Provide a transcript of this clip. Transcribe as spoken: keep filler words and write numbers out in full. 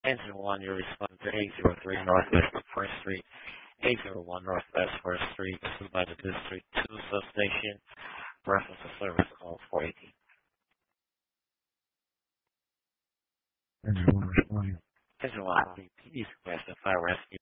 Engine one, you respond to eight zero three Northwest First Street, eight zero one Northwest First Street, pursued by the District two substation. Reference to service call four eighteen. Engine one responding. Engine one, please request a fire rescue.